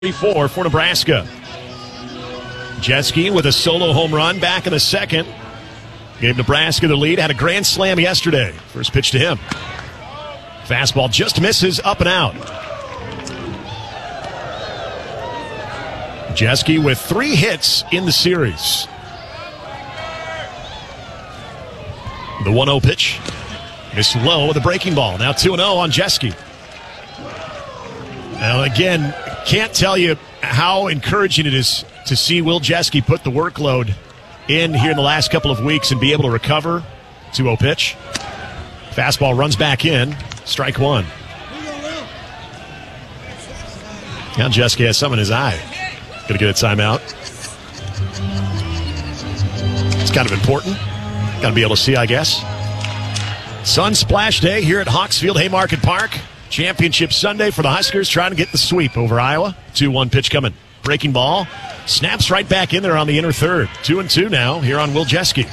3-4 for Nebraska. Jeske with a solo home run back in the second. Gave Nebraska the lead. Had a grand slam yesterday. First pitch to him. Fastball just misses, up and out. Jeske with 3 hits in the series. The 1-0 pitch. Missed low with a breaking ball. Now 2-0 on Jeske. Now again, can't tell you how encouraging it is to see Will Jeske put the workload in here in the last couple of weeks and be able to recover. 2-0 pitch. Fastball runs back in. Strike one. Now Jeske has something in his eye. Gonna get a timeout. It's kind of important. Gotta be able to see, I guess. Sun splash day here at Hawksfield Haymarket Park. Championship Sunday for the Huskers, trying to get the sweep over Iowa. 2-1 pitch coming. Breaking ball. Snaps right back in there on the inner third. 2-2 now here on Will Jeske.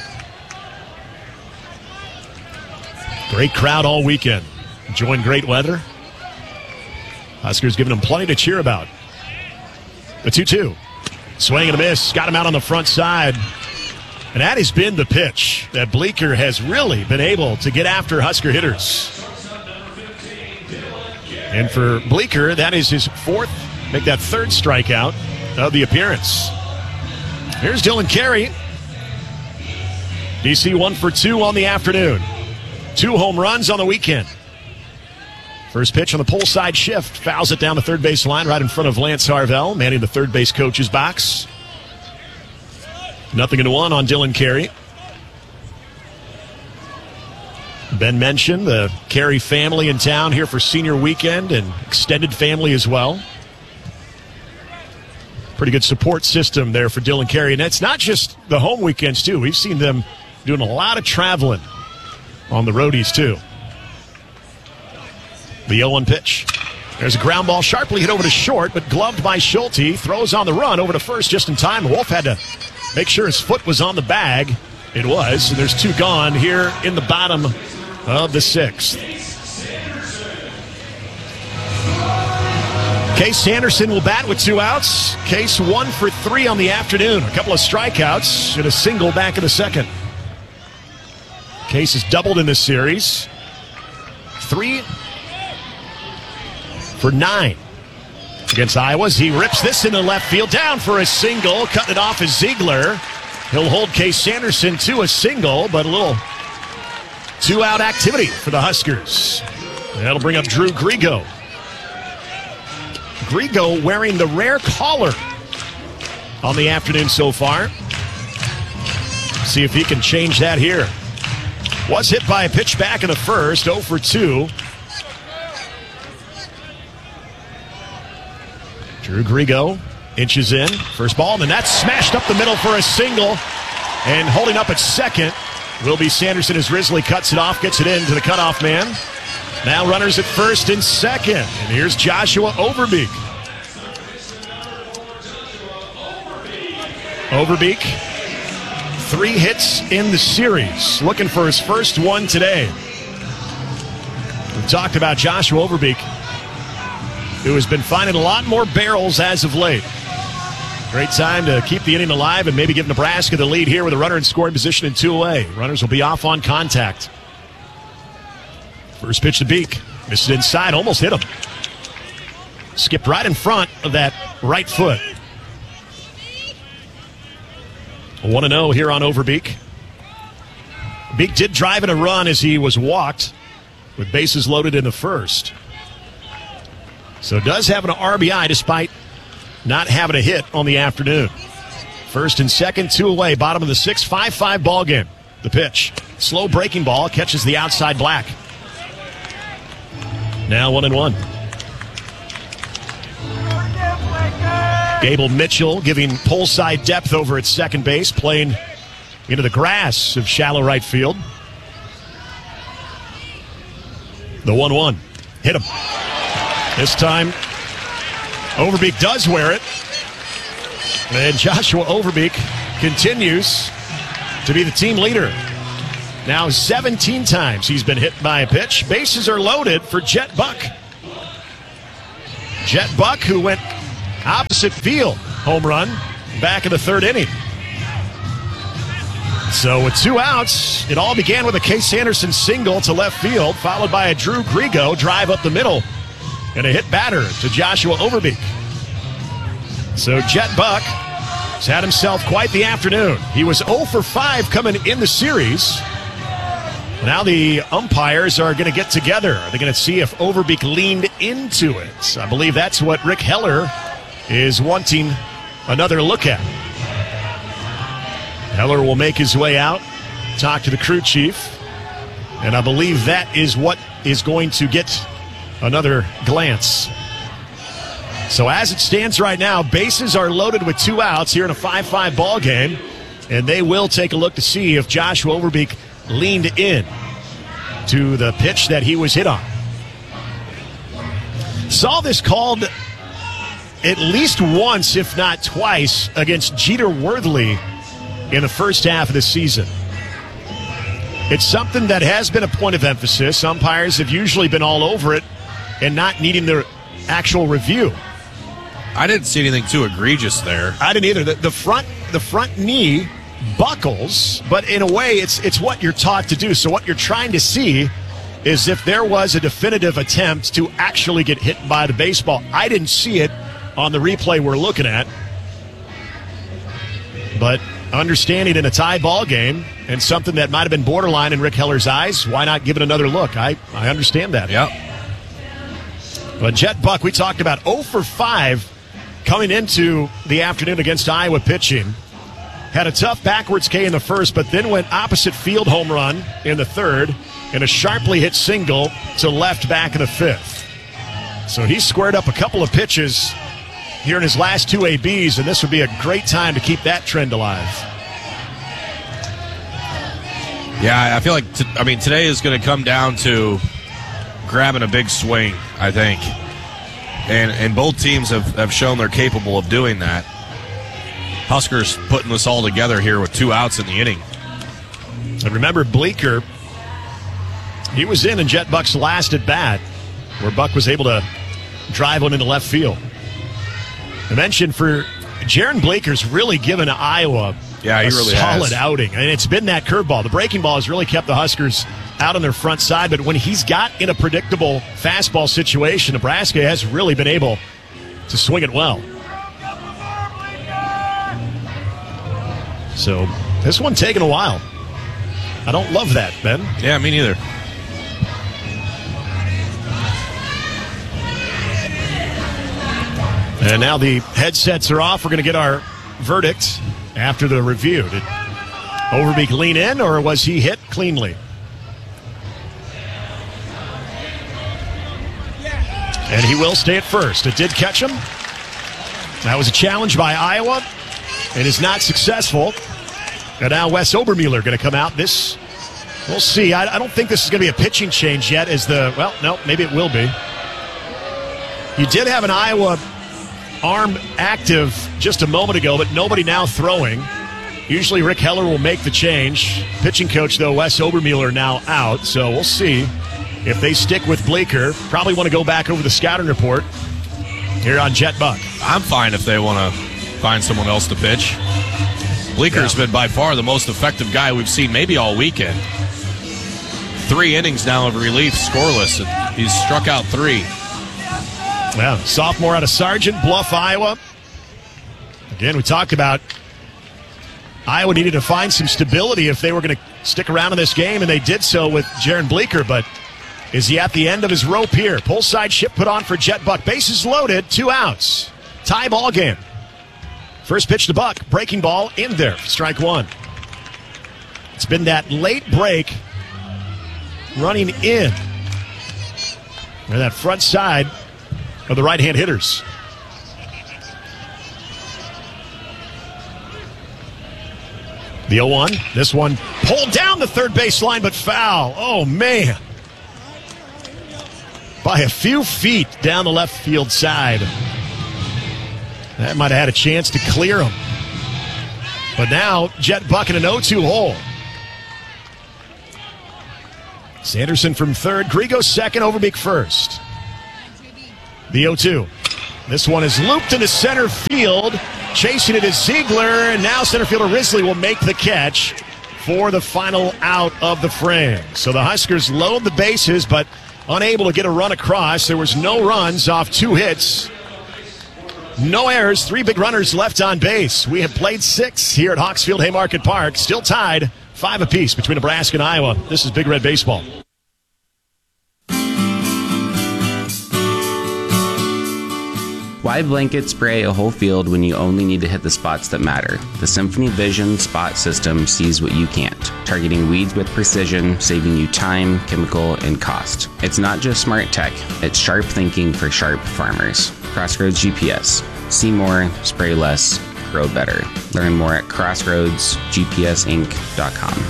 Great crowd all weekend. Enjoying great weather. Huskers giving them plenty to cheer about. The 2-2. Swing and a miss. Got him out on the front side. And that has been the pitch that Bleeker has really been able to get after Husker hitters. And for Bleeker, that is his 4th, make that 3rd strikeout of the appearance. Here's Dylan Carey. DC 1 for 2 on the afternoon. 2 home runs on the weekend. First pitch on the pull side shift. Fouls it down the third base line right in front of Lance Harvell, manning the third base coach's box. 0-1 on Dylan Carey. Ben mentioned the Carey family in town here for senior weekend and extended family as well. Pretty good support system there for Dylan Carey. And it's not just the home weekends, too. We've seen them doing a lot of traveling on the roadies, too. The 0-1 pitch. There's a ground ball sharply hit over to short, but gloved by Schulte. Throws on the run over to first just in time. Wolf had to make sure his foot was on the bag. It was. And there's 2 gone here in the bottom of the 6th. Case Sanderson will bat with 2 outs. Case 1 for 3 on the afternoon. A couple of strikeouts and a single back in the second. Case has doubled in this series. 3 for 9 against Iowa. He rips this into left field, down for a single. Cutting it off is Ziegler. He'll hold Case Sanderson to a single, but a little 2-out activity for the Huskers. That'll bring up Drew Grigo. Grigo wearing the rare collar on the afternoon so far. See if he can change that here. Was hit by a pitch back in the first, 0 for 2. Drew Grigo inches in. First ball, and then that's smashed up the middle for a single. And holding up at second will be Sanderson as Risley cuts it off, gets it in to the cutoff man. Now runners at first and second. And here's Joshua Overbeek. Overbeek, 3 hits in the series. Looking for his first one today. We've talked about Joshua Overbeek, who has been finding a lot more barrels as of late. Great time to keep the inning alive and maybe give Nebraska the lead here with a runner in scoring position and 2 away. Runners will be off on contact. First pitch to Beek. Missed it inside, almost hit him. Skipped right in front of that right foot. 1-0 here on Overbeek. Beek did drive in a run as he was walked with bases loaded in the first. So does have an RBI despite not having a hit on the afternoon. First and second, 2 away. Bottom of the 6th, 5-5 ball game. The pitch. Slow breaking ball. Catches the outside black. Now 1-1. Gable Mitchell giving pull side depth over at second base. Playing into the grass of shallow right field. The 1-1. Hit him. This time, Overbeek does wear it. And Joshua Overbeek continues to be the team leader. Now 17 times he's been hit by a pitch. Bases are loaded for Jet Buck. Jet Buck, who went opposite field home run back in the third inning. So with 2 outs, it all began with a Case Anderson single to left field, followed by a Drew Grigo drive up the middle and a hit batter to Joshua Overbeek. So Jet Buck has had himself quite the afternoon. He was 0 for 5 coming in the series. Now the umpires are going to get together. They're going to see if Overbeek leaned into it. I believe that's what Rick Heller is wanting another look at. Heller will make his way out, talk to the crew chief, and I believe that is what is going to get another glance. So as it stands right now, bases are loaded with 2 outs here in a 5-5 ball game, and they will take a look to see if Joshua Overbeek leaned in to the pitch that he was hit on. Saw this called at least once, if not twice, against Jeter Worthley in the first half of the season. It's something that has been a point of emphasis. Umpires have usually been all over it and not needing the actual review. I didn't see anything too egregious there. I didn't either. The front knee buckles, but in a way it's what you're taught to do. So what you're trying to see is if there was a definitive attempt to actually get hit by the baseball. I didn't see it on the replay we're looking at. But understanding in a tie ball game and something that might have been borderline in Rick Heller's eyes, why not give it another look? I understand that. Yep. But Jet Buck, we talked about 0 for 5 coming into the afternoon against Iowa pitching. Had a tough backwards K in the first, but then went opposite field home run in the third and a sharply hit single to left back in the fifth. So he squared up a couple of pitches here in his last 2 ABs, and this would be a great time to keep that trend alive. Yeah, I feel like today is going to come down to grabbing a big swing, I think. And both teams have shown they're capable of doing that. Huskers putting this all together here with 2 outs in the inning. And remember, Bleeker, he was in Jet Buck's last at bat, where Buck was able to drive one into left field. I mentioned for Jaron Bleeker's really given Iowa a solid outing. And it's been that curveball. The breaking ball has really kept the Huskers out on their front side, but when he's got in a predictable fastball situation, Nebraska has really been able to swing it well. So this one taking a while. I don't love that, Ben. Yeah, me neither. And now the headsets are off. We're going to get our verdict after the review. Did Overbeek lean in, or was he hit cleanly? And he will stay at first. It did catch him. That was a challenge by Iowa and is not successful. And now Wes Obermueller going to come out. We'll see. I don't think this is going to be a pitching change yet. Maybe it will be. You did have an Iowa arm active just a moment ago, but nobody now throwing. Usually Rick Heller will make the change. Pitching coach, though, Wes Obermueller now out. So we'll see if they stick with Bleeker. Probably want to go back over the scouting report here on Jet Buck. I'm fine if they want to find someone else to pitch. Bleeker's been by far the most effective guy we've seen maybe all weekend. 3 innings now of relief, scoreless. He's struck out 3. Yeah, sophomore out of Sergeant Bluff, Iowa. Again, we talked about Iowa needed to find some stability if they were going to stick around in this game, and they did so with Jaron Bleeker, but is he at the end of his rope here? Pull side ship put on for Jet Buck. Bases loaded, 2 outs. Tie ball game. First pitch to Buck. Breaking ball in there. Strike 1. It's been that late break running in. And that front side of the right-hand hitters. The 0-1. This one pulled down the third base line, but foul. Oh, man. By a few feet down the left field side. That might have had a chance to clear him. But now, Jet Buck in an 0-2 hole. Sanderson from third. Grigo second. Overbeek first. The 0-2. This one is looped into center field. Chasing it is Ziegler, and now center fielder Risley will make the catch for the final out of the frame. So the Huskers load the bases, but unable to get a run across. There was no runs off 2 hits. No errors, 3 big runners left on base. We have played 6 here at Hawksfield Haymarket Park. Still tied, 5 apiece between Nebraska and Iowa. This is Big Red Baseball. Why blanket spray a whole field when you only need to hit the spots that matter? The Symphony Vision Spot System sees what you can't, targeting weeds with precision, saving you time, chemical, and cost. It's not just smart tech, it's sharp thinking for sharp farmers. Crossroads GPS. See more, spray less, grow better. Learn more at crossroadsgpsinc.com.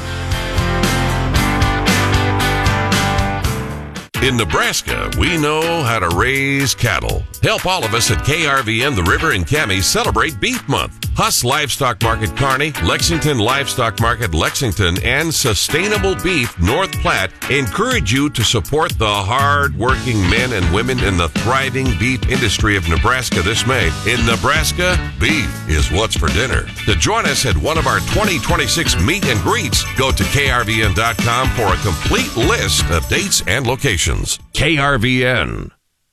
In Nebraska, we know how to raise cattle. Help all of us at KRVN The River and Cami celebrate Beef Month. Huss Livestock Market Kearney, Lexington Livestock Market Lexington, and Sustainable Beef North Platte encourage you to support the hard-working men and women in the thriving beef industry of Nebraska this May. In Nebraska, beef is what's for dinner. To join us at one of our 2026 meet and greets, go to krvn.com for a complete list of dates and locations. KRVN.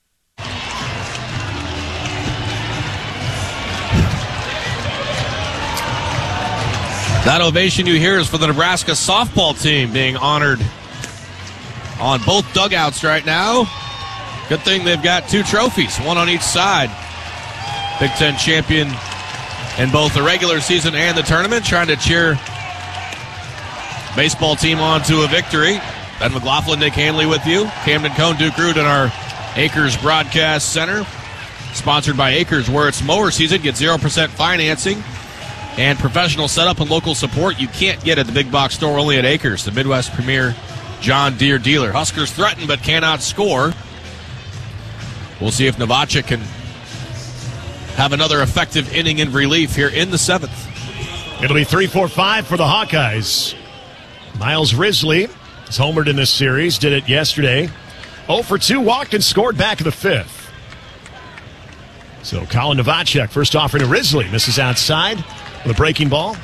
That ovation you hear is for the Nebraska softball team being honored on both dugouts right now. Good thing they've got 2 trophies, one on each side. Big Ten champion in both the regular season and the tournament, trying to cheer baseball team on to a victory. Ben McLaughlin, Nick Hanley with you. Camden Cone, Duke Root in our Acres Broadcast Center. Sponsored by Acres, where it's mower season. Get 0% financing and professional setup and local support you can't get at the big box store, only at Acres, the Midwest premier John Deere dealer. Huskers threaten but cannot score. We'll see if Novacek can have another effective inning in relief here in the 7th. It'll be 3-4-5 for the Hawkeyes. Miles Risley is homered in this series, did it yesterday. 0 for 2, walked and scored back in the 5th. So Colin Novacek, first offering to Risley, misses outside with a breaking ball.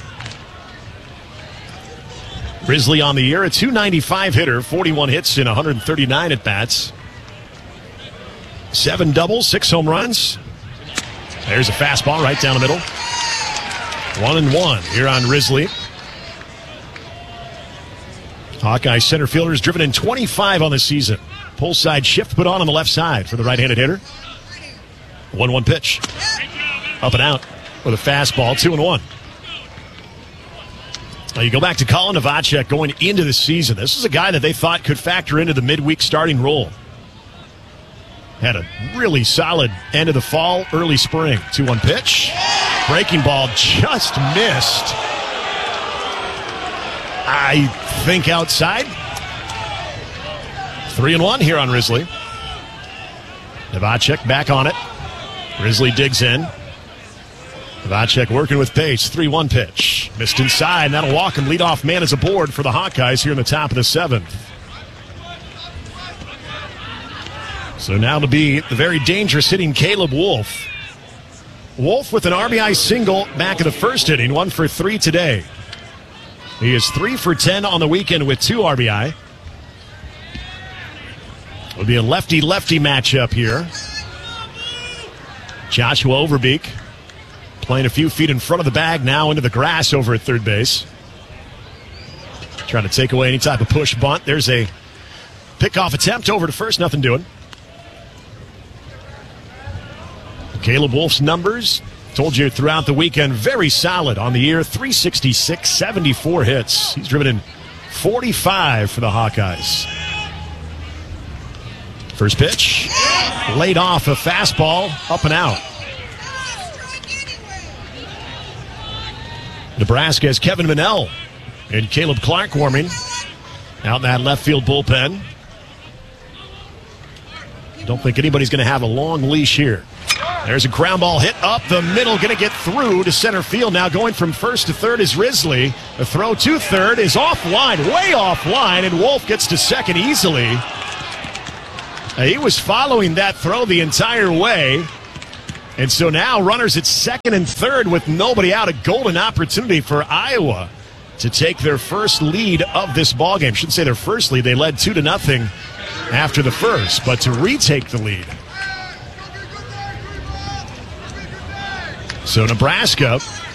Risley on the year, a .295 hitter, 41 hits in 139 at-bats. 7 doubles, 6 home runs. There's a fastball right down the middle. 1-1 here on Risley. Hawkeye center fielder is driven in 25 on the season. Pull side shift put on the left side for the right-handed hitter. 1-1 pitch. Up and out with a fastball, 2-1. Now you go back to Colin Novacek going into the season. This is a guy that they thought could factor into the midweek starting role. Had a really solid end of the fall, early spring. 2-1 pitch. Breaking ball just missed. I think outside. 3-1 here on Risley. Novacek back on it. Risley digs in. Novacek working with pace. 3-1 pitch. Missed inside, and that'll walk him. Leadoff man is aboard for the Hawkeyes here in the top of the 7th. So now to be the very dangerous hitting Caleb Wolf. Wolf with an RBI single back in the first inning. 1 for 3 today. He is 3 for 10 on the weekend with 2 RBI. It'll be a lefty-lefty matchup here. Joshua Overbeek playing a few feet in front of the bag, now into the grass over at third base. Trying to take away any type of push bunt. There's a pickoff attempt over to first, nothing doing. Caleb Wolf's numbers, told you throughout the weekend, very solid on the year. 366, 74 hits. He's driven in 45 for the Hawkeyes. First pitch, laid off a fastball, up and out. Nebraska has Kevin Minnell and Caleb Clark warming out in that left field bullpen. Don't think anybody's going to have a long leash here. There's a ground ball hit up the middle, going to get through to center field. Now going from first to third is Risley. The throw to third is offline, way offline, and Wolf gets to second easily. He was following that throw the entire way. And so now runners at second and third with nobody out. A golden opportunity for Iowa to take their first lead of this ballgame. Shouldn't say their first lead. They led 2-0 after the first, but to retake the lead. So Nebraska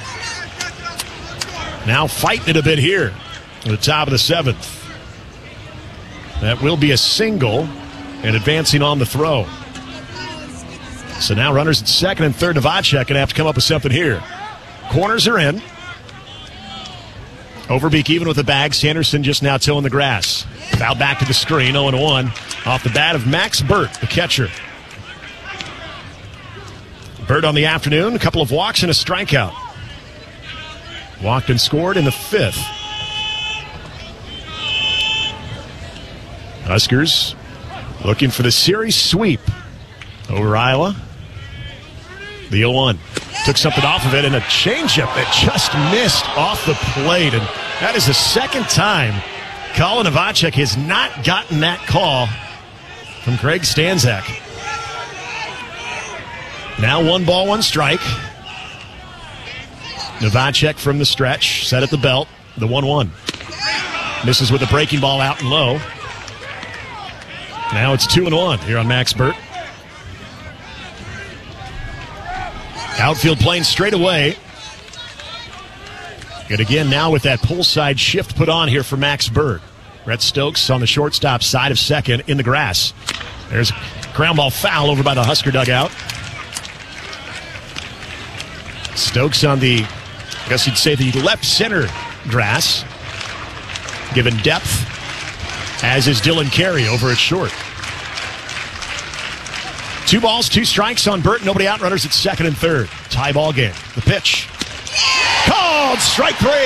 now fighting it a bit here at the top of the seventh. That will be a single and advancing on the throw. So now runners at second and third. Novacek going to have to come up with something here. Corners are in. Overbeek even with the bag. Sanderson just now tilling the grass. Foul back to the screen. 0-1 off the bat of Max Burt, the catcher. Burt on the afternoon. A couple of walks and a strikeout. Walked and scored in the fifth. Huskers looking for the series sweep over Iowa. The 0-1. Took something off of it, and a changeup that just missed off the plate. And that is the second time Colin Novacek has not gotten that call from Greg Stanzak. Now 1-1 strike. Novacek from the stretch, set at the belt, the 1-1. Misses with a breaking ball out and low. Now it's 2-1 here on Max Burt. Outfield playing straight away. Good again now with that pull side shift put on here for Max Burt. Rhett Stokes on the shortstop side of second in the grass. There's a ground ball foul over by the Husker dugout. Stokes on the, I guess you'd say the left center grass. Given depth, as is Dylan Carey over at short. 2 balls, 2 strikes on Burt. Nobody out. Runners at second and third. Tie ball game. The pitch. Called strike 3.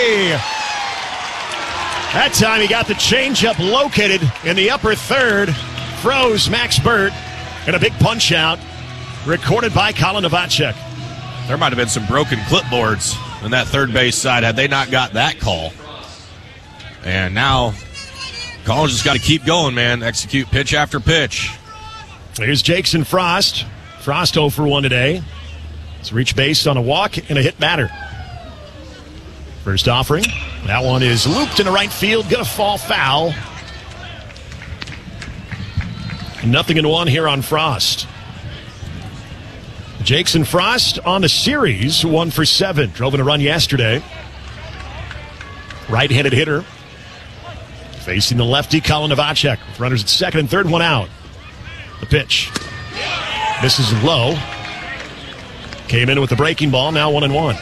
That time he got the changeup located in the upper third. Froze Max Burt. And a big punch out recorded by Colin Novacek. There might have been some broken clipboards on that third base side had they not got that call. And now Colin's just got to keep going, man. Execute pitch after pitch. Here's Jackson Frost. Frost 0 for 1 today. It's reached base on a walk and a hit batter. First offering. That one is looped into right field. Gonna fall foul. 0-1 here on Frost. Jackson Frost on the series, 1 for 7. Drove in a run yesterday. Right-handed hitter. Facing the lefty, Colin Novacek. With runners at second and third, 1 out. The pitch. Misses low. Came in with the breaking ball, now 1-1.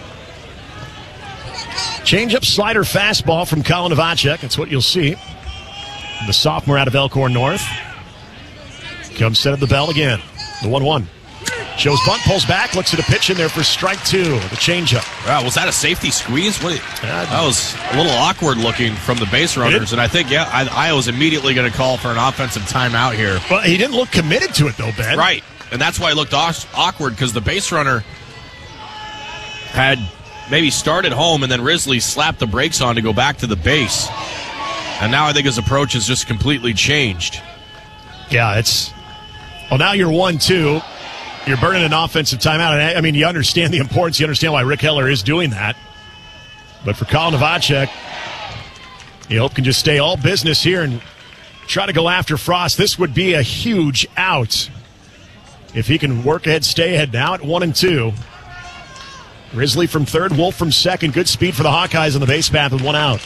Changeup, slider, fastball from Colin Novacek. That's what you'll see. The sophomore out of Elkhorn North. Comes set at the bell again. The 1-1. Shows bunt, pulls back, looks at a pitch in there for strike 2. The changeup. Wow, was that a safety squeeze? That was a little awkward looking from the base runners, and I think, Iowa's immediately going to call for an offensive timeout here. Well, he didn't look committed to it, though, Ben. Right, and that's why it looked awkward, because the base runner had maybe started home, and then Risley slapped the brakes on to go back to the base. And now I think his approach has just completely changed. Yeah, well, now you're 1-2. You're burning an offensive timeout. And I mean, you understand the importance. You understand why Rick Heller is doing that. But for Colin Novacek, you hope can just stay all business here and try to go after Frost. This would be a huge out if he can work ahead, stay ahead now at 1-2. Risley from third, Wolf from second. Good speed for the Hawkeyes on the base path with 1 out.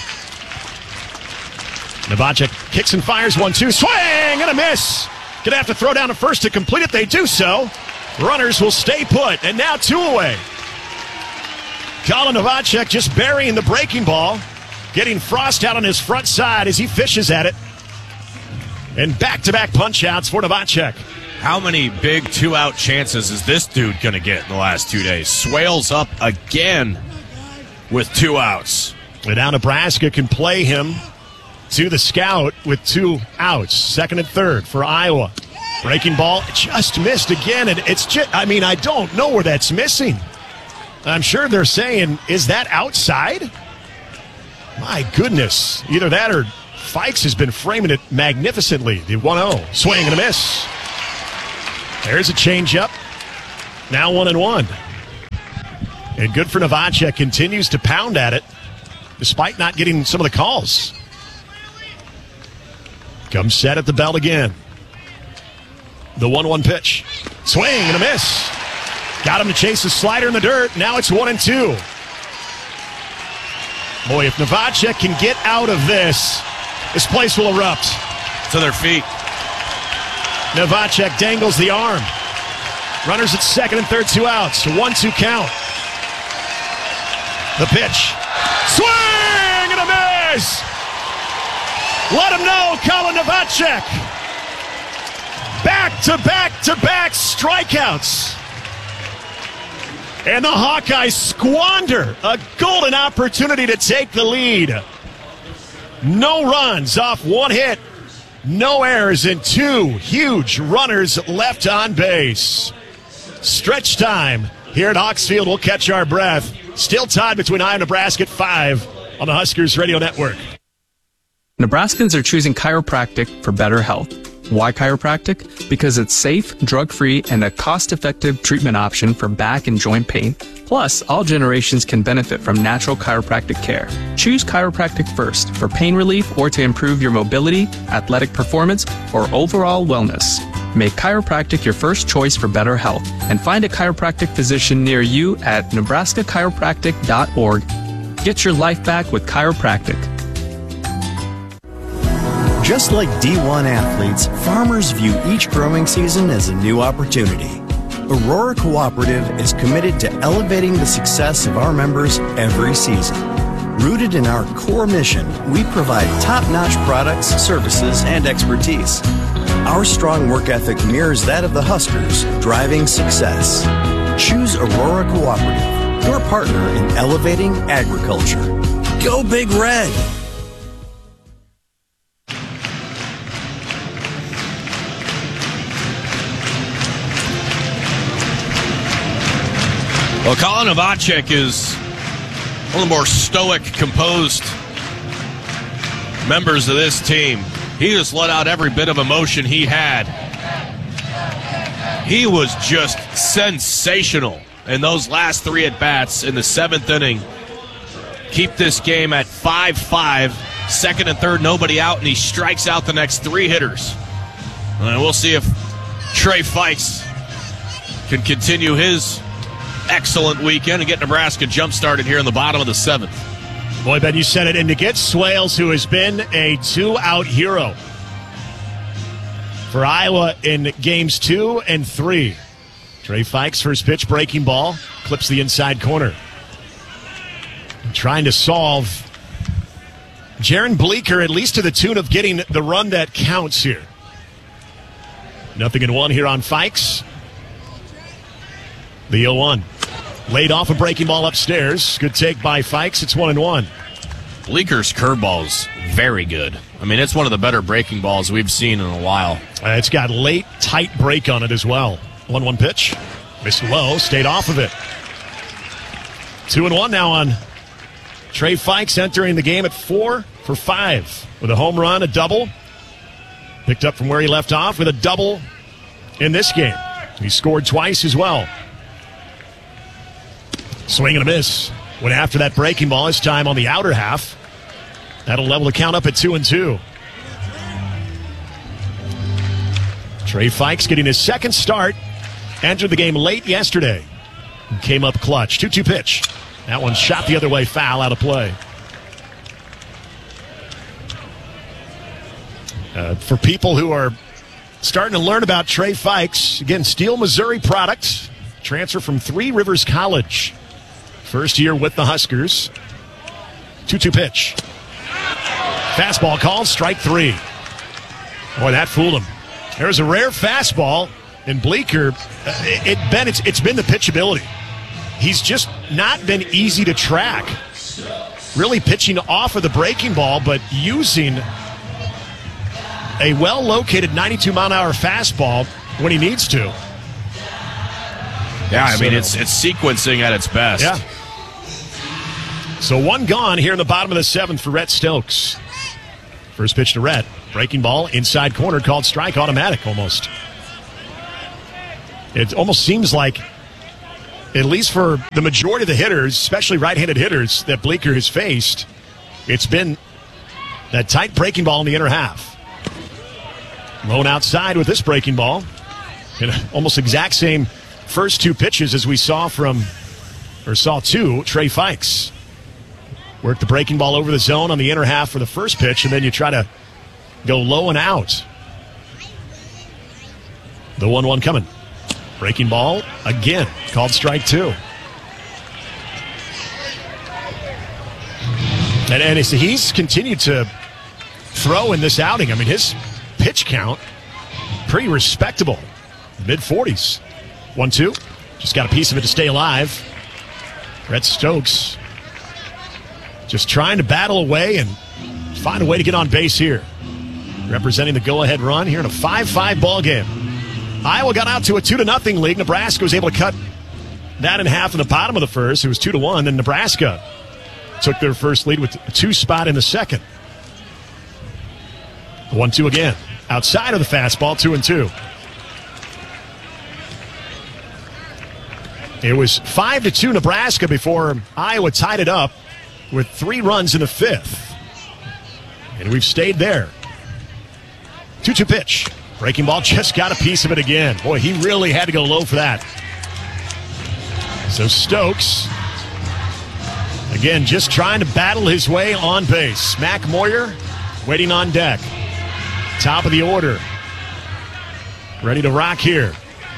Novacek kicks and fires 1-2. Swing and a miss. Gonna have to throw down to first to complete it. They do so. Runners will stay put. And now 2 away. Colin Novacek just burying the breaking ball. Getting Frost out on his front side as he fishes at it. And back-to-back punch-outs for Novacek. How many big 2-out chances is this dude going to get in the last 2 days? Swales up again with 2 outs. And now Nebraska can play him to the scout with 2 outs. Second and third for Iowa. Breaking ball just missed again. And it's just, I don't know where that's missing. I'm sure they're saying, is that outside? My goodness. Either that or Fikes has been framing it magnificently. The 1-0. Swing and a miss. There's a changeup. Now 1-1. And good for Novacek. Continues to pound at it despite not getting some of the calls. Comes set at the belt again. The 1-1 pitch. Swing and a miss. Got him to chase a slider in the dirt. Now it's 1-2. Boy, if Novacek can get out of this place will erupt. To their feet. Novacek dangles the arm. Runners at second and third, 2 outs. 1-2 count. The pitch. Swing and a miss. Let him know, Colin Novacek. Back-to-back strikeouts. And the Hawkeyes squander a golden opportunity to take the lead. No runs off 1 hit. No errors and 2 huge runners left on base. Stretch time here at Hawks Field. We'll catch our breath. Still tied between Iowa and Nebraska at 5 on the Huskers Radio Network. Nebraskans are choosing chiropractic for better health. Why chiropractic? Because it's safe, drug-free, and a cost-effective treatment option for back and joint pain. Plus, all generations can benefit from natural chiropractic care. Choose chiropractic first for pain relief or to improve your mobility, athletic performance, or overall wellness. Make chiropractic your first choice for better health and find a chiropractic physician near you at nebraskachiropractic.org. Get your life back with chiropractic. Just like D1 athletes, farmers view each growing season as a new opportunity. Aurora Cooperative is committed to elevating the success of our members every season. Rooted in our core mission, we provide top-notch products, services, and expertise. Our strong work ethic mirrors that of the Huskers, driving success. Choose Aurora Cooperative, your partner in elevating agriculture. Go Big Red! Well, Colin Novacek is one of the more stoic, composed members of this team. He just let out every bit of emotion he had. He was just sensational in those last 3 at-bats in the 7th inning. Keep this game at 5-5. Second and third, nobody out, and he strikes out the next 3 hitters. And we'll see if Trey Fikes can continue his excellent weekend and get Nebraska jump-started here in the bottom of the 7th. Boy, Ben, you said it. And to get Swales, who has been a 2-out hero for Iowa in games 2 and 3. Trey Fikes, first pitch, breaking ball, clips the inside corner. Trying to solve Jaron Bleeker, at least to the tune of getting the run that counts here. 0-1 here on Fikes. The 0-1. Laid off a breaking ball upstairs. Good take by Fikes. It's 1-1. Bleeker's curveball is very good. I mean, it's one of the better breaking balls we've seen in a while. It's got late, tight break on it as well. 1-1 pitch. Missed low. Stayed off of it. 2-1 now on Trey Fikes, entering the game at 4 for 5 with a home run, a double. Picked up from where he left off with a double in this game. He scored twice as well. Swing and a miss. Went after that breaking ball, this time on the outer half. That'll level the count up at 2-2. Trey Fikes getting his second start. Entered the game late yesterday. And came up clutch. 2-2 pitch. That one shot the other way, foul, out of play. For people who are starting to learn about Trey Fikes, again, Steel Missouri product. Transfer from Three Rivers College. First year with the Huskers. 2-2 pitch. Fastball called, strike 3. Boy, that fooled him. There's a rare fastball, and Bleeker, it's been the pitchability. He's just not been easy to track. Really pitching off of the breaking ball, but using a well-located 92-mile-an-hour fastball when he needs to. Yeah, I mean, it's sequencing at its best. Yeah. So 1 gone here in the bottom of the 7th for Rhett Stokes. First pitch to Rhett. Breaking ball, inside corner, called strike, automatic almost. It almost seems like at least for the majority of the hitters, especially right-handed hitters that Bleecker has faced, it's been that tight breaking ball in the inner half. Lone outside with this breaking ball. And almost exact same first two pitches as we saw two, Trey Fikes. Work the breaking ball over the zone on the inner half for the first pitch, and then you try to go low and out. The 1-1 coming. Breaking ball again, called strike 2. And he's continued to throw in this outing. I mean, his pitch count, pretty respectable. Mid-40s. 1-2. Just got a piece of it to stay alive. Rhett Stokes just trying to battle away and find a way to get on base here. Representing the go-ahead run here in a 5-5 ball game. Iowa got out to a 2-0 lead. Nebraska was able to cut that in half in the bottom of the first. It was 2-1. Then Nebraska took their first lead with a 2 spot in the second. 1-2 again. Outside of the fastball, 2-2. It was 5-2 Nebraska before Iowa tied it up with 3 runs in the 5th. And we've stayed there. 2-2 pitch. Breaking ball, just got a piece of it again. Boy, he really had to go low for that. So Stokes, again, just trying to battle his way on base. Mac Moyer waiting on deck. Top of the order. Ready to rock here.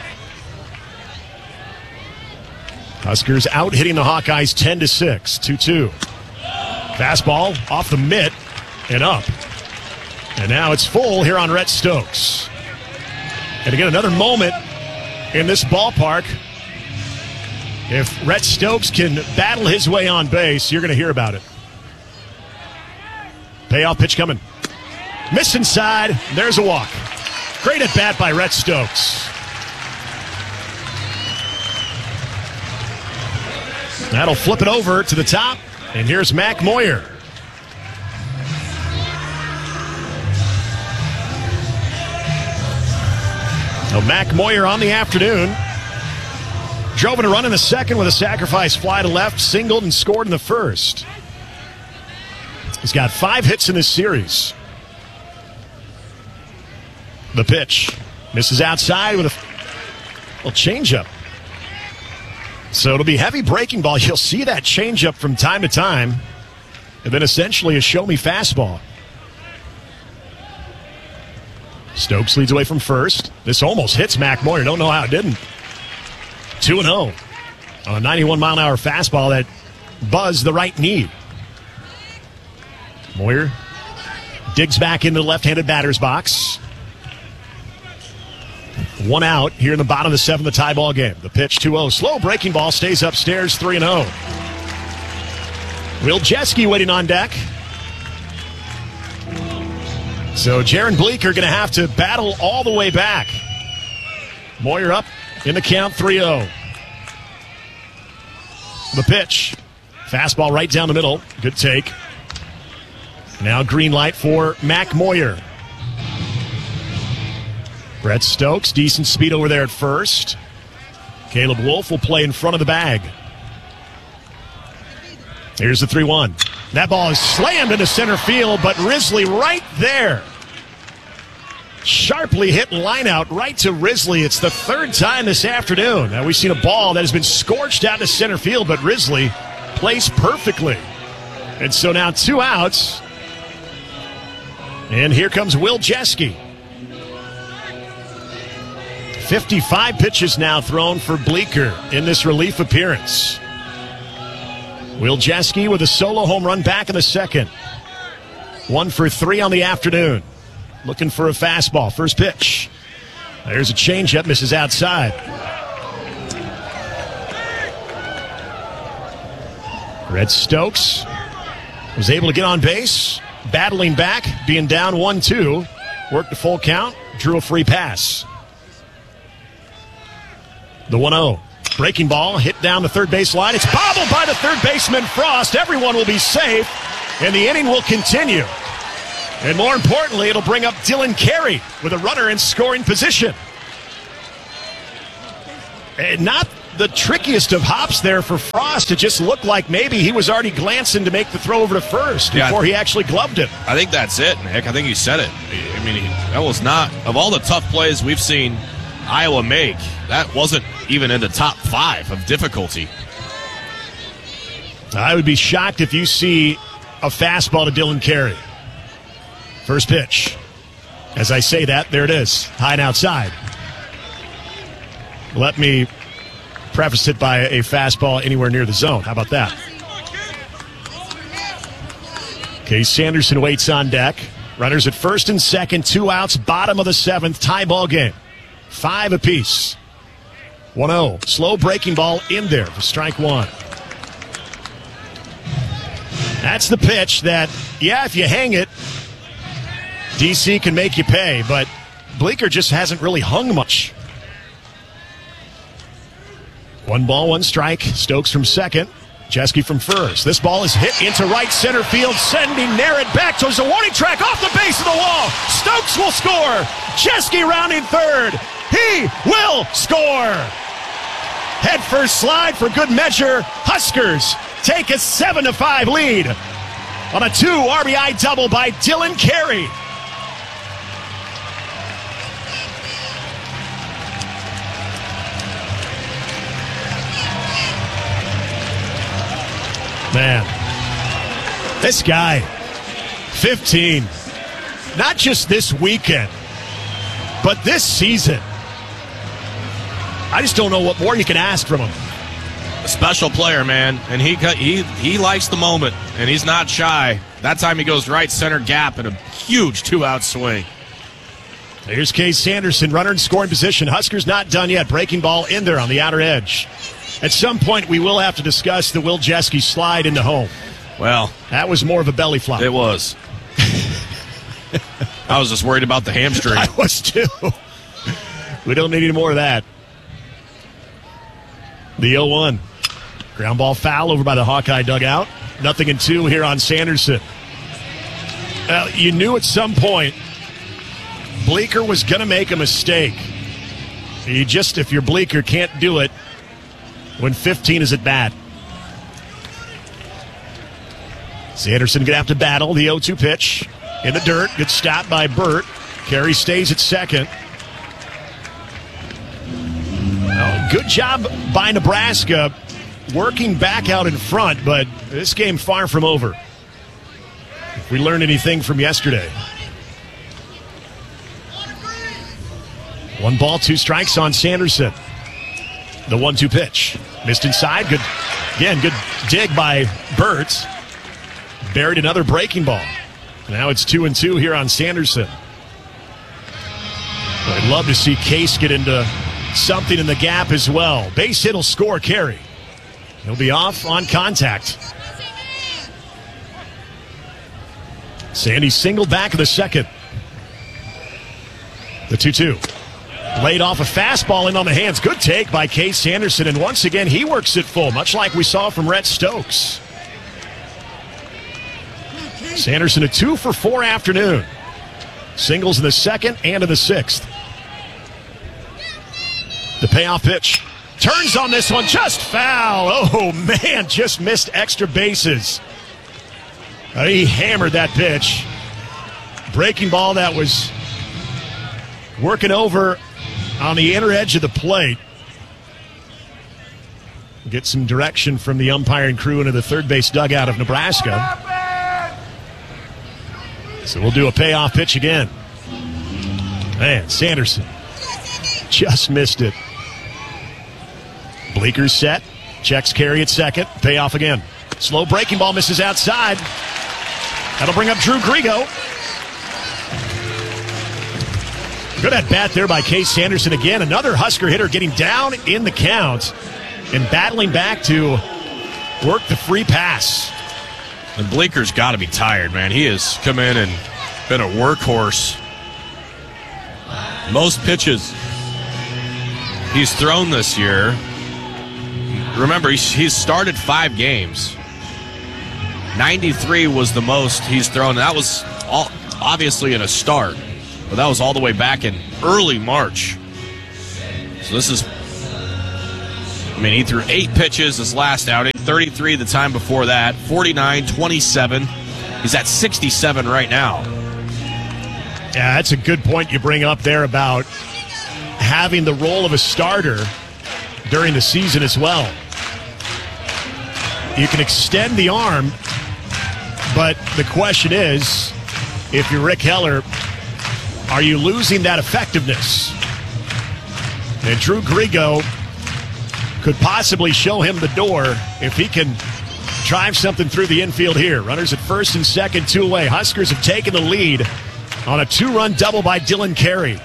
Huskers out hitting the Hawkeyes 10-6. 2-2. Fastball off the mitt and up. And now it's full here on Rhett Stokes. And again, another moment in this ballpark. If Rhett Stokes can battle his way on base, you're going to hear about it. Payoff pitch coming. Miss inside. There's a walk. Great at bat by Rhett Stokes. That'll flip it over to the top. And here's Mac Moyer. Now Mac Moyer on the afternoon. Drove in a run in the second with a sacrifice fly to left, singled and scored in the first. He's got 5 hits in this series. The pitch. Misses outside with a little changeup. So it'll be heavy breaking ball. You'll see that changeup from time to time. And then essentially a show-me fastball. Stokes leads away from first. This almost hits Mac Moyer. Don't know how it didn't. 2-0 on a 91-mile-an-hour fastball that buzzed the right knee. Moyer digs back into the left-handed batter's box. 1 out here in the bottom of the 7th, the tie ball game. The pitch 2-0. Slow breaking ball stays upstairs 3-0. Will Jeske waiting on deck. So Jaron Bleecker going to have to battle all the way back. Moyer up in the count 3-0. The pitch. Fastball right down the middle. Good take. Now green light for Mac Moyer. Rhett Stokes, decent speed over there at first. Caleb Wolf will play in front of the bag. Here's the 3-1. That ball is slammed into center field, but Risley right there. Sharply hit line out right to Risley. It's the 3rd time this afternoon. Now we've seen a ball that has been scorched out to center field, but Risley plays perfectly. And so now 2 outs. And here comes Will Jeske. 55 pitches now thrown for Bleecker in this relief appearance. Will Jeske with a solo home run back in the second. 1 for 3 on the afternoon. Looking for a fastball. First pitch. There's a changeup. Misses outside. Rhett Stokes was able to get on base. Battling back. Being down 1-2. Worked the full count. Drew a free pass. The 1-0. Breaking ball, hit down the third base line. It's bobbled by the third baseman, Frost. Everyone will be safe, and the inning will continue. And more importantly, it'll bring up Dylan Carey with a runner in scoring position. And not the trickiest of hops there for Frost. It just looked like maybe he was already glancing to make the throw over to first before he actually gloved it. I think that's it, Nick. I think you said it. I mean, that was not, of all the tough plays we've seen Iowa make, that wasn't even in the top 5 of difficulty. I would be shocked if you see a fastball to Dylan Carey. First pitch. As I say that, there it is. High and outside. Let me preface it by a fastball anywhere near the zone. How about that? Case Sanderson waits on deck. Runners at first and second, 2 outs, bottom of the 7th, tie ball game. 5 apiece. 1-0. Slow breaking ball in there for strike 1. That's the pitch that, if you hang it, DC can make you pay, but Bleeker just hasn't really hung much. 1 ball, 1 strike. Stokes from second. Jeske from first. This ball is hit into right center field, sending Narrett back towards the warning track, off the base of the wall. Stokes will score. Jeske rounding third. He will score. Head first slide for good measure. Huskers take a 7-5 lead on a 2 RBI double by Dylan Carey. Man, this guy, 15, not just this weekend, but this season. I just don't know what more you can ask from him. A special player, man, and he likes the moment, and he's not shy. That time he goes right center gap in a huge 2-out swing. Here's Case Sanderson, runner in scoring position. Huskers not done yet. Breaking ball in there on the outer edge. At some point, we will have to discuss the Will Jeske slide into home. Well, that was more of a belly flop. It was. I was just worried about the hamstring. I was too. We don't need any more of that. The 0-1. Ground ball foul over by the Hawkeye dugout. 0-2 here on Sanderson. You knew at some point Bleeker was going to make a mistake. You just, if you're Bleeker, can't do it when 15 is at bat. Sanderson going to have to battle the 0-2 pitch in the dirt. Good stop by Burt. Carey stays at second. Good job by Nebraska working back out in front, but this game far from over. If we learned anything from yesterday. 1 ball, 2 strikes on Sanderson. The 1-2 pitch. Missed inside. Good dig by Burt. Buried another breaking ball. Now it's 2-2 here on Sanderson. I'd love to see Case get into something in the gap as well. Base hit will score Carey. He'll be off on contact. Sandy singled back in the second. The 2-2. Laid off a fastball in on the hands. Good take by Case Sanderson, and once again he works it full, much like we saw from Rhett Stokes. Sanderson a 2 for 4 afternoon. Singles in the second and in the 6th. The payoff pitch. Turns on this one, just foul. Oh, man, just missed extra bases. He hammered that pitch. Breaking ball that was working over on the inner edge of the plate. Get some direction from the umpiring crew into the third base dugout of Nebraska. So we'll do a payoff pitch again. Man, Sanderson just missed it. Bleeker's set. Checks Carey at second. Payoff again. Slow breaking ball misses outside. That'll bring up Drew Grigo. Good at bat there by Case Sanderson again. Another Husker hitter getting down in the count and battling back to work the free pass. And Bleeker's got to be tired, man. He has come in and been a workhorse. Most pitches he's thrown this year. Remember, he's started 5 games. 93 was the most he's thrown. That was obviously in a start, but that was all the way back in early March. So this is I mean, he threw 8 pitches his last outing, 33 the time before that, 49, 27. He's at 67 right now. Yeah, that's a good point you bring up there about having the role of a starter during the season as well. You can extend the arm, but the question is, if you're Rick Heller, are you losing that effectiveness? And Drew Grigo could possibly show him the door if he can drive something through the infield here. Runners at first and second, 2 away. Huskers have taken the lead on a 2-run double by Dylan Carey.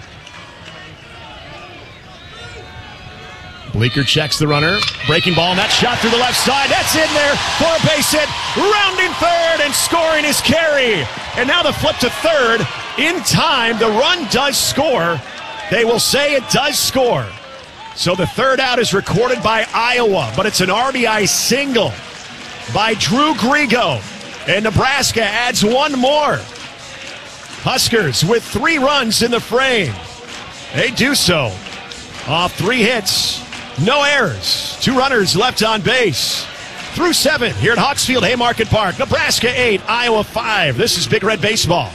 Bleeker checks the runner. Breaking ball, and that shot through the left side. That's in there for a base hit. Rounding third and scoring is Carey. And now the flip to third. In time, the run does score. They will say it does score. So the third out is recorded by Iowa, but it's an RBI single by Drew Grigo. And Nebraska adds 1 more. Huskers with 3 runs in the frame. They do so off 3 hits. No errors. 2 runners left on base. Through 7 here at Hawksfield Haymarket Park. Nebraska 8, Iowa 5. This is Big Red Baseball.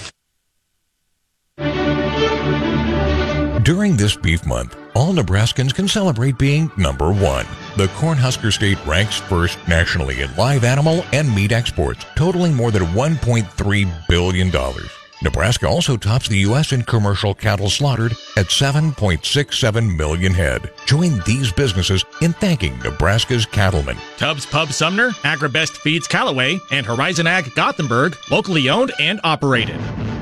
During this beef month, all Nebraskans can celebrate being number 1. The Cornhusker State ranks first nationally in live animal and meat exports, totaling more than $1.3 billion. Nebraska also tops the U.S. in commercial cattle slaughtered at 7.67 million head. Join these businesses in thanking Nebraska's cattlemen. Tubbs Pub Sumner, Agribest Feeds Callaway, and Horizon Ag Gothenburg, locally owned and operated.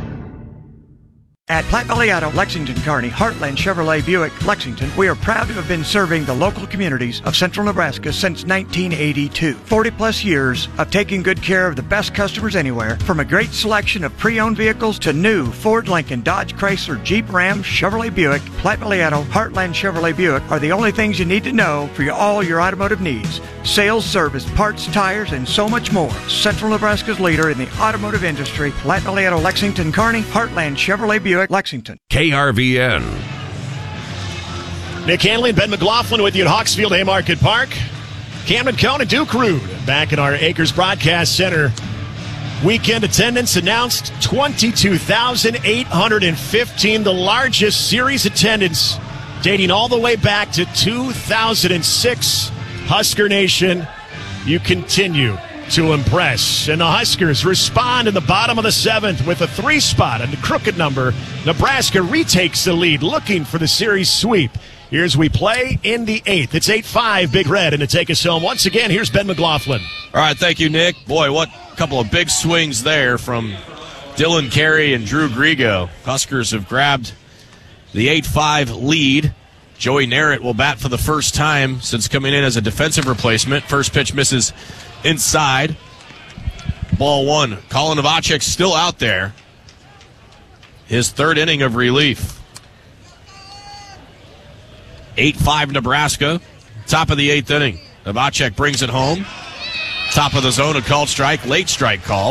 At Platte Valley Auto, Lexington, Kearney, Heartland Chevrolet Buick, Lexington, we are proud to have been serving the local communities of central Nebraska since 1982. 40-plus years of taking good care of the best customers anywhere, from a great selection of pre-owned vehicles to new Ford, Lincoln, Dodge, Chrysler, Jeep, Ram, Chevrolet Buick. Platte Valley Auto, Heartland Chevrolet Buick are the only things you need to know for all your automotive needs. Sales, service, parts, tires, and so much more. Central Nebraska's leader in the automotive industry, Platte Valley Auto, Lexington, Kearney, Heartland Chevrolet Buick, Lexington. KRVN. Nick Hanley and Ben McLaughlin with you at Hawksfield Haymarket Park. Camden Cone and Duke Rude back in our Acres Broadcast Center. Weekend attendance announced 22,815, the largest series attendance dating all the way back to 2006. Husker Nation, you continue to impress. And the Huskers respond in the bottom of the 7th with a 3-spot and a crooked number. Nebraska retakes the lead, looking for the series sweep. Here's we play in the 8th. It's 8-5 Big Red, and to take us home once again, here's Ben McLaughlin. All right, thank you, Nick. Boy, what a couple of big swings there from Dylan Carey and Drew Grigo. Huskers have grabbed the 8-5 lead. Joey Narrett will bat for the first time since coming in as a defensive replacement. First pitch misses inside. Ball 1. Colin Novacek still out there. His 3rd inning of relief. 8-5 Nebraska. Top of the 8th inning. Novacek brings it home. Top of the zone, a called strike. Late strike call.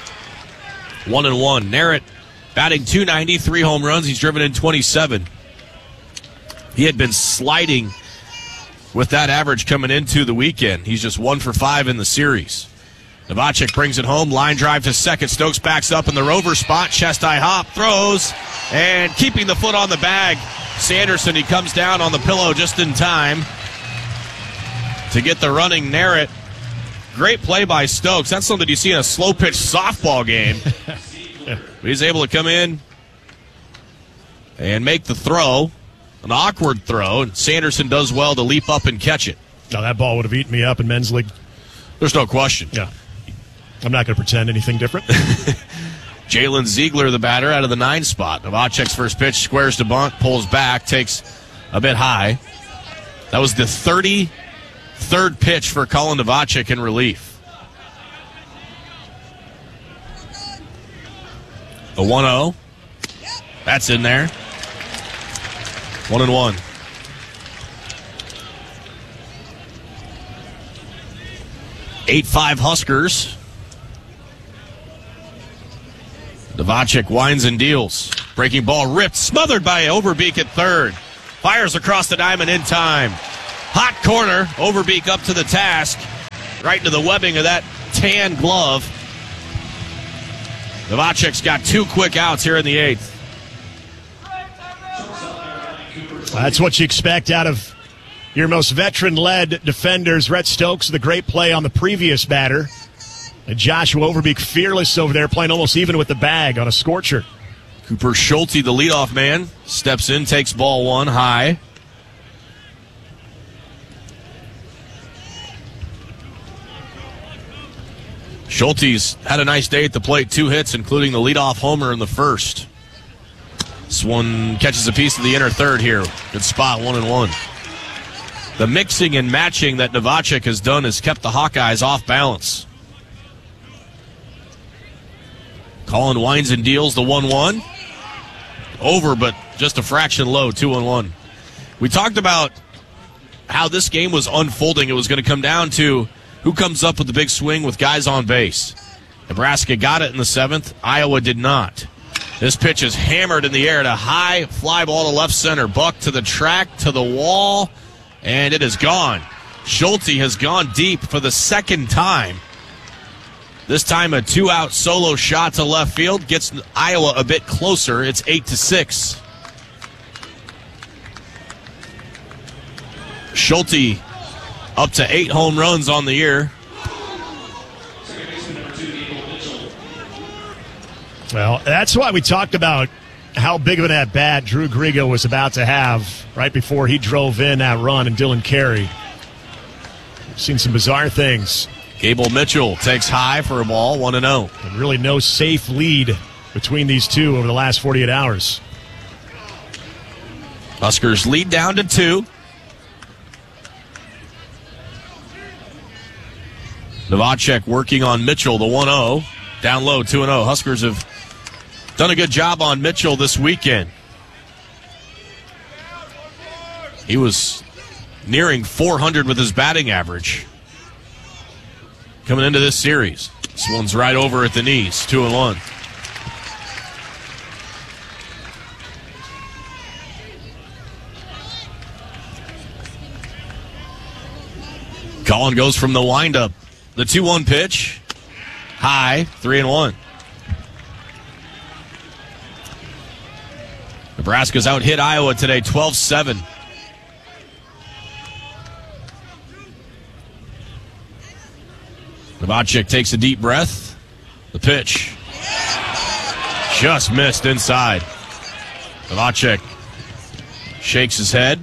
1-1. Narrett batting .290, 3 home runs. He's driven in 27. He had been sliding with that average coming into the weekend. He's just 1 for 5 in the series. Novacek brings it home. Line drive to second. Stokes backs up in the rover spot. Chest-high hop. Throws. And keeping the foot on the bag. Sanderson, he comes down on the pillow just in time to get the running Narrett. Great play by Stokes. That's something you see in a slow-pitch softball game. He's able to come in and make the throw. An awkward throw, and Sanderson does well to leap up and catch it. No, that ball would have eaten me up in men's league. There's no question. Yeah. I'm not going to pretend anything different. Jalen Ziegler, the batter, out of the 9 spot. Novacek's first pitch, squares to bunt, pulls back, takes a bit high. That was the 33rd pitch for Colin Novacek in relief. The 1-0. That's in there. 1-1. (8-5) Huskers. Novacek winds and deals. Breaking ball ripped, smothered by Overbeek at third. Fires across the diamond in time. Hot corner. Overbeek up to the task. Right into the webbing of that tan glove. Novacek's got 2 quick outs here in the 8th. That's what you expect out of your most veteran-led defenders. Rhett Stokes, the great play on the previous batter. And Joshua Overbeek fearless over there, playing almost even with the bag on a scorcher. Cooper Schulte, the leadoff man, steps in, takes ball 1 high. Schulte's had a nice day at the plate, 2 hits, including the leadoff homer in the first. This one catches a piece of the inner third here. Good spot, 1-1. The mixing and matching that Novacek has done has kept the Hawkeyes off balance. Colin winds and deals the 1-1. Over, but just a fraction low, 2-1. We talked about how this game was unfolding. It was going to come down to who comes up with the big swing with guys on base. Nebraska got it in the 7th. Iowa did not. This pitch is hammered in the air to high fly ball to left center. Buck to the track, to the wall, and it is gone. Schulte has gone deep for the 2nd time. This time a 2-out solo shot to left field gets Iowa a bit closer. It's 8-6. Schulte up to 8 home runs on the year. Well, that's why we talked about how big of an at-bat Drew Grigo was about to have right before he drove in that run and Dylan Carey. We've seen some bizarre things. Gable Mitchell takes high for a ball, 1-0. And really no safe lead between these two over the last 48 hours. Huskers lead down to 2. Novacek working on Mitchell, the 1-0. Down low, 2-0. Huskers have done a good job on Mitchell this weekend. He was nearing 400 with his batting average coming into this series. This one's right over at the knees, 2-1. Colin goes from the windup. The 2-1 pitch. High, 3-1. Nebraska's out hit Iowa today, 12-7. Novacek takes a deep breath. The pitch. Just missed inside. Novacek shakes his head.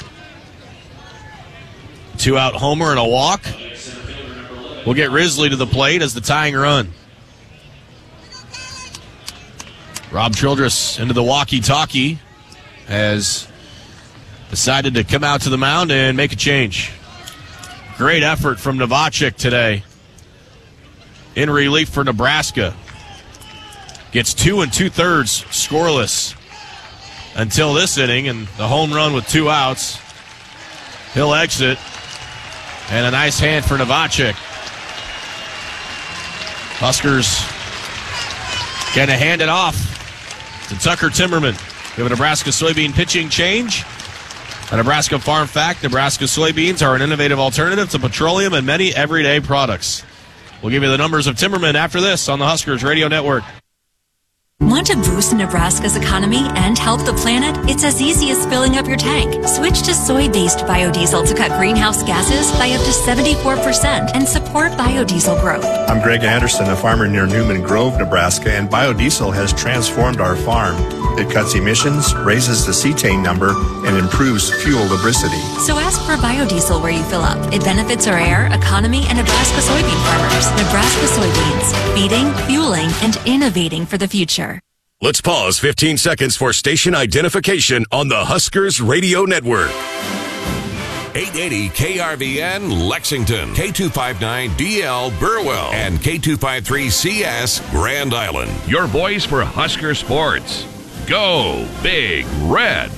2-out homer and a walk. We'll get Risley to the plate as the tying run. Rob Childress into the walkie-talkie has decided to come out to the mound and make a change. Great effort from Novacek today in relief for Nebraska. Gets 2 2/3 scoreless until this inning, and the home run with 2 outs. He'll exit, and a nice hand for Novacek. Huskers going to hand it off to Tucker Timmerman. We have a Nebraska soybean pitching change. A Nebraska farm fact: Nebraska soybeans are an innovative alternative to petroleum and many everyday products. We'll give you the numbers of Timmerman after this on the Huskers Radio Network. Want to boost Nebraska's economy and help the planet? It's as easy as filling up your tank. Switch to soy-based biodiesel to cut greenhouse gases by up to 74% and support biodiesel growth. I'm Greg Anderson, a farmer near Newman Grove, Nebraska, and biodiesel has transformed our farm. It cuts emissions, raises the cetane number, and improves fuel lubricity. So ask for biodiesel where you fill up. It benefits our air, economy, and Nebraska soybean farmers. Nebraska soybeans, feeding, fueling, and innovating for the future. Let's pause 15 seconds for station identification on the Huskers Radio Network. 880 KRVN Lexington, K259DL Burwell, and K253CS Grand Island. Your voice for Husker sports. Go Big Red.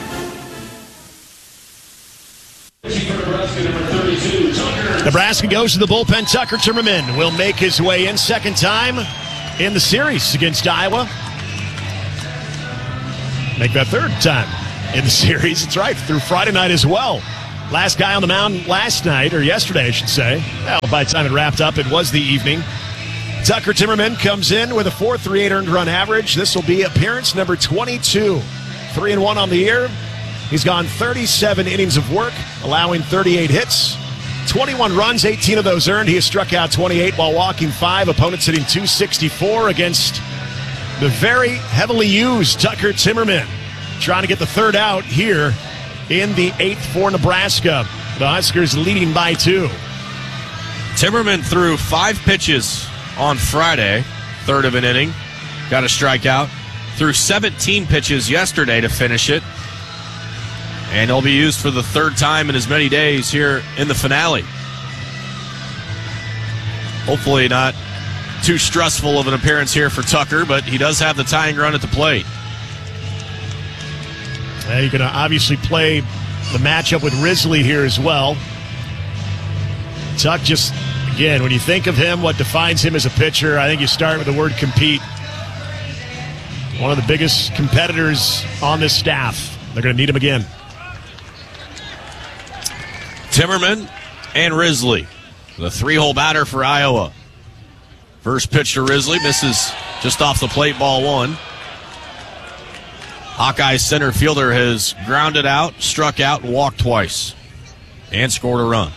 Nebraska goes to the bullpen. Tucker Timmerman will make his way in, second time in the series against Iowa. Make that third time in the series. That's right, through Friday night as well. Last guy on the mound last night, or yesterday, I should say. Well, by the time it wrapped up, it was the evening. Tucker Timmerman comes in with a 4.38 earned run average. This will be appearance number 22. 3-1 on the year. He's gone 37 innings of work, allowing 38 hits. 21 runs, 18 of those earned. He has struck out 28 while walking 5. Opponents hitting .264 against the very heavily used Tucker Timmerman. Trying to get the third out here in the 8th for Nebraska. The Huskers leading by 2. Timmerman threw 5 pitches on Friday, third of an inning. Got a strikeout. Threw 17 pitches yesterday to finish it. And he'll be used for the third time in as many days here in the finale. Hopefully not too stressful of an appearance here for Tucker, but he does have the tying run at the plate. You're going to obviously play the matchup with Risley here as well. Tuck just, again, when you think of him, what defines him as a pitcher, I think you start with the word compete. One of the biggest competitors on this staff. They're going to need him again. Timmerman and Risley, the 3-hole batter for Iowa. First pitch to Risley, misses just off the plate, ball 1. Hawkeye center fielder has grounded out, struck out, and walked twice, and scored a run.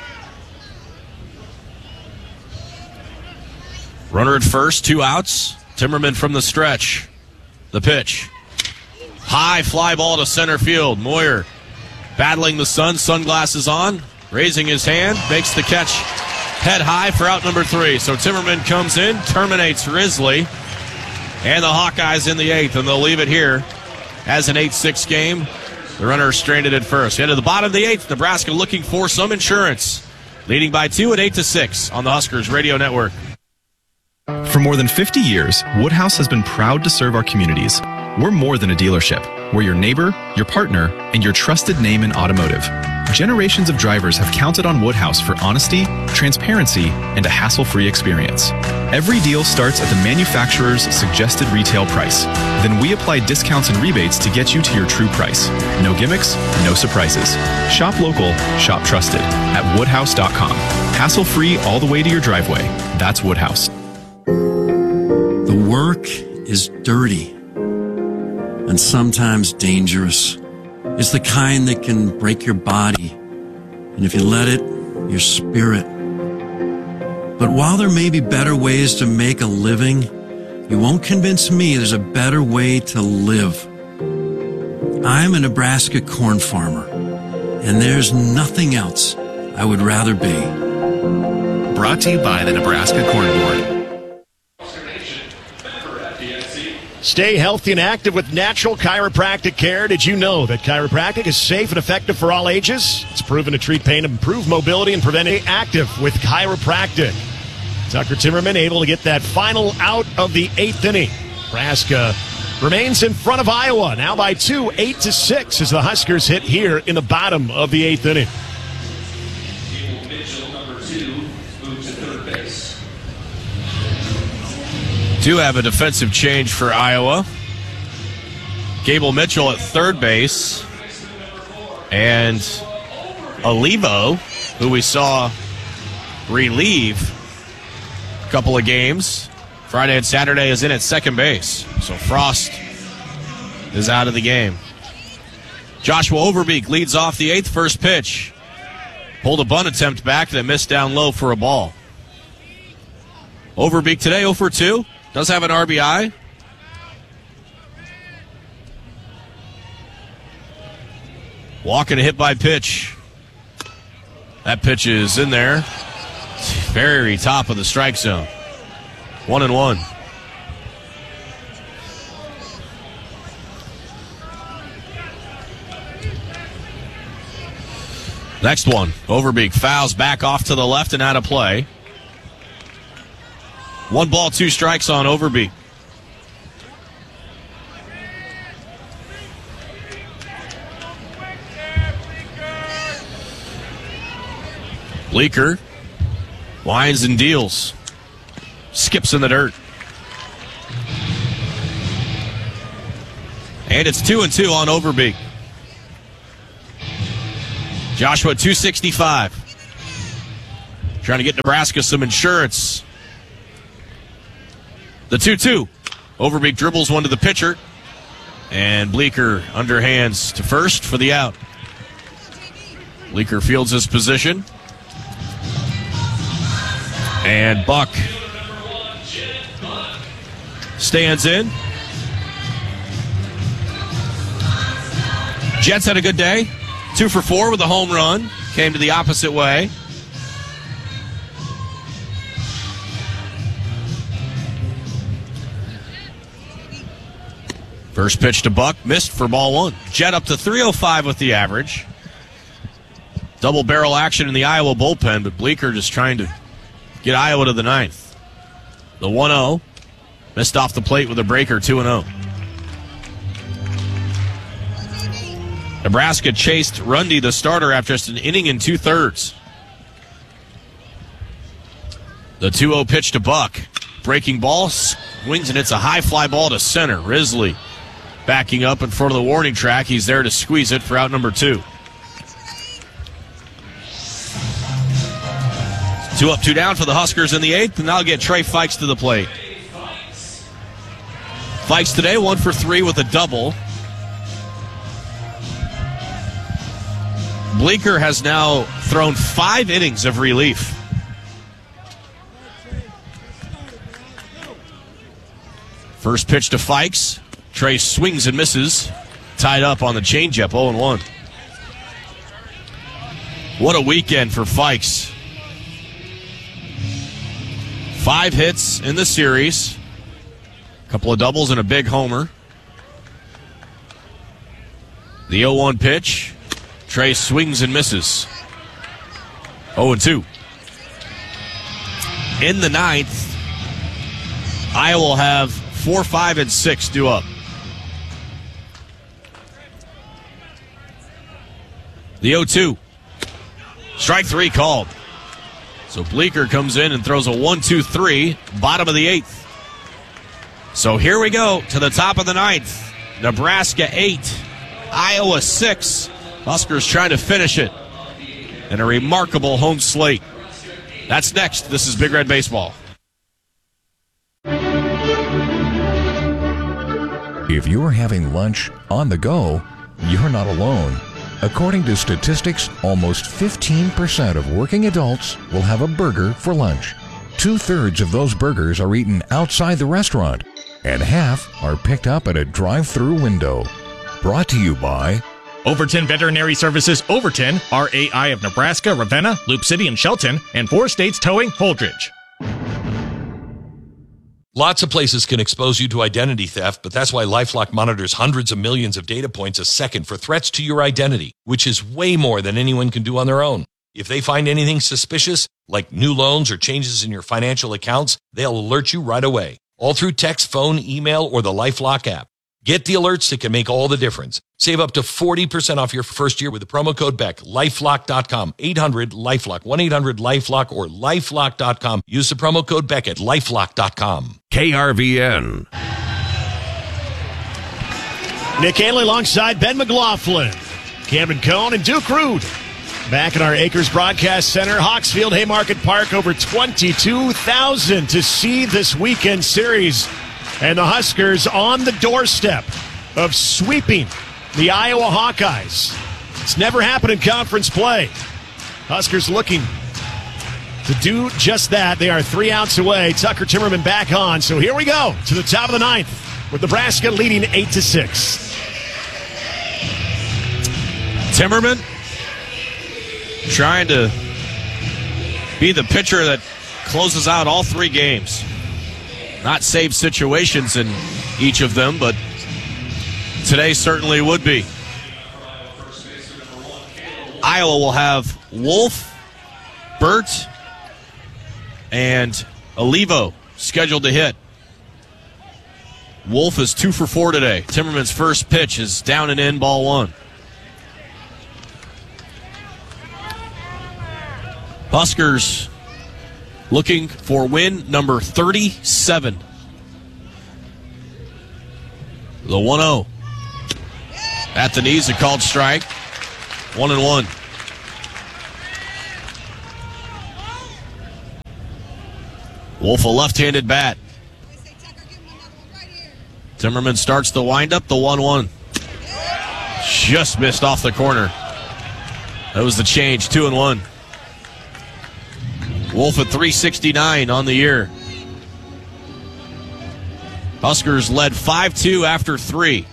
Runner at first, 2 outs. Timmerman from the stretch. The pitch. High fly ball to center field. Moyer battling the sun, sunglasses on, raising his hand, makes the catch head high for out number 3. So Timmerman comes in, terminates Risley, and the Hawkeyes in the 8th, and they'll leave it here as an 8-6 game. The runner is stranded at first. Into the bottom of the 8th, Nebraska looking for some insurance. Leading by 2 at 8-6 on the Huskers Radio Network. For more than 50 years, Woodhouse has been proud to serve our communities. We're more than a dealership. We're your neighbor, your partner, and your trusted name in automotive. Generations of drivers have counted on Woodhouse for honesty, transparency, and a hassle-free experience. Every deal starts at the manufacturer's suggested retail price. Then we apply discounts and rebates to get you to your true price. No gimmicks, no surprises. Shop local, shop trusted at woodhouse.com. Hassle-free all the way to your driveway. That's Woodhouse. The work is dirty and sometimes dangerous. It's the kind that can break your body, and if you let it, your spirit. But while there may be better ways to make a living, you won't convince me there's a better way to live. I'm a Nebraska corn farmer, and there's nothing else I would rather be. Brought to you by the Nebraska Corn Board. Stay healthy and active with natural chiropractic care. Did you know that chiropractic is safe and effective for all ages? It's proven to treat pain, improve mobility, and prevent active with chiropractic. Tucker Timmerman able to get that final out of the 8th inning. Nebraska remains in front of Iowa, now by 2, 8-6, as the Huskers hit here in the bottom of the 8th inning. Do have a defensive change for Iowa. Gable Mitchell at third base. And Olivo, who we saw relieve a couple of games, Friday and Saturday, is in at second base. So Frost is out of the game. Joshua Overbeek leads off the 8th, first pitch. Pulled a bunt attempt back that missed down low for a ball. Overbeek today 0 for 2. Does have an RBI. Walking a hit by pitch. That pitch is in there. Very top of the strike zone. 1-1. Next one. Overbeek fouls back off to the left and out of play. 1 ball, 2 strikes on Overbeek. Bleeker winds and deals. Skips in the dirt. And it's 2-2 on Overbeek. Joshua, 265. Trying to get Nebraska some insurance. The 2-2. Overbeek dribbles one to the pitcher. And Bleeker underhands to first for the out. Bleeker fields his position. And Buck stands in. Jets had a good day. 2 for 4 with a home run. Came to the opposite way. First pitch to Buck, missed for ball 1. Jet up to 305 with the average. Double barrel action in the Iowa bullpen, but Bleeker just trying to get Iowa to the 9th. The 1-0. Missed off the plate with a breaker, 2-0. Nebraska chased Rundy, the starter, after just an inning and 2/3. The 2-0 pitch to Buck. Breaking ball, swings and hits a high fly ball to center. Risley backing up in front of the warning track. He's there to squeeze it for out number 2. 2 up, 2 down for the Huskers in the 8th, and they'll get Trey Fikes to the plate. Fikes today, 1 for 3 with a double. Bleeker has now thrown 5 innings of relief. First pitch to Fikes. Trey swings and misses. Tied up on the changeup, 0-1. What a weekend for Fikes. 5 hits in the series. A couple of doubles and a big homer. The 0-1 pitch. Trey swings and misses. 0-2. In the 9th, Iowa will have 4, 5, and 6 due up. The 0-2. Strike 3 called. So Bleeker comes in and throws a 1-2-3, bottom of the 8th. So here we go to the top of the 9th. Nebraska 8, Iowa 6. Huskers trying to finish it in a remarkable home slate. That's next. This is Big Red Baseball. If you're having lunch on the go, you're not alone. According to statistics, almost 15% of working adults will have a burger for lunch. 2/3 of those burgers are eaten outside the restaurant, and half are picked up at a drive-through window. Brought to you by Overton Veterinary Services, Overton, RAI of Nebraska, Ravenna, Loop City, and Shelton, and 4 States Towing, Holdridge. Lots of places can expose you to identity theft, but that's why LifeLock monitors hundreds of millions of data points a second for threats to your identity, which is way more than anyone can do on their own. If they find anything suspicious, like new loans or changes in your financial accounts, they'll alert you right away, all through text, phone, email, or the LifeLock app. Get the alerts that can make all the difference. Save up to 40% off your first year with the promo code BECK. LifeLock.com. 800-LifeLock. 1-800-LifeLock or LifeLock.com. Use the promo code BECK at LifeLock.com. KRVN. Nick Hanley alongside Ben McLaughlin, Cameron Cohn, and Duke Rude. Back in our Acres Broadcast Center, Hawksfield Haymarket Park, over 22,000 to see this weekend series. And the Huskers on the doorstep of sweeping the Iowa Hawkeyes. It's never happened in conference play. Huskers looking to do just that. They are 3 outs away. Tucker Timmerman back on. So here we go to the top of the 9th with Nebraska leading 8-6. Timmerman trying to be the pitcher that closes out all 3 games. Not save situations in each of them, but today certainly would be. Iowa will have Wolf, Burt, and Olivo scheduled to hit. Wolf is 2 for 4 today. Timmerman's first pitch is down and in, ball 1. Huskers looking for win number 37. The 1-0. At the knees, a called strike. 1-1. Wolf a left-handed bat. Timmerman starts the windup, the 1-1. Just missed off the corner. That was the change, 2-1. Wolf at 369 on the year. Huskers led 5-2 after 3.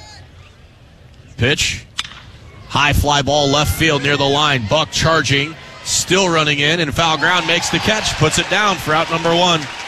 Pitch. High fly ball left field near the line. Buck charging. Still running in, and foul ground makes the catch. Puts it down for out number 1.